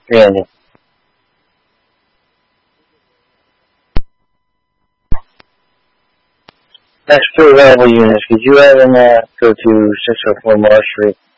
Randy. Next two available units, could you have them go to 604 Marsh Street?